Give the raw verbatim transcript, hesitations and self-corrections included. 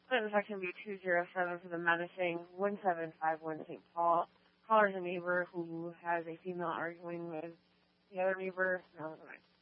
Clinton section B two zero seven for the menacing one seven five one Saint Paul. Caller's a neighbor who has a female arguing with the other neighbor. No, never mind.